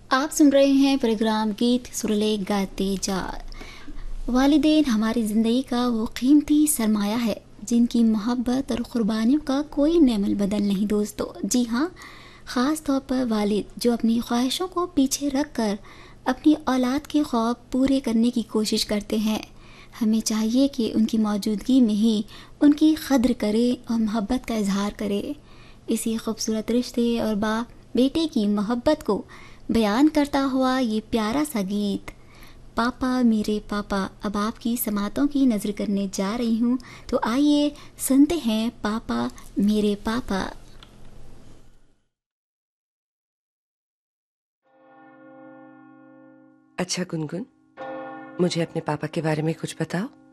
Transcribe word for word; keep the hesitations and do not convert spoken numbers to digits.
आप सुन रहे हैं प्रोग्राम गीत सुरले गाते जा। वालिदैन हमारी ज़िंदगी का वो कीमती सरमाया है जिनकी मोहब्बत और क़ुरबानियों का कोई नेमल बदल नहीं दोस्तों। जी हाँ, ख़ास तौर पर वालिद जो अपनी ख्वाहिशों को पीछे रख कर अपनी औलाद के ख्वाब पूरे करने की कोशिश करते हैं। हमें चाहिए कि उनकी मौजूदगी में ही उनकी कद्र करें और मोहब्बत का इजहार करें। इसी खूबसूरत रिश्ते और बाप बेटे की मोहब्बत को बयान करता हुआ ये प्यारा सा गीत पापा मेरे पापा अब आपकी समातों की नज़र करने जा रही हूँ। तो आइए सुनते हैं पापा मेरे पापा। अच्छा गुनगुन, मुझे अपने पापा के बारे में कुछ बताओ।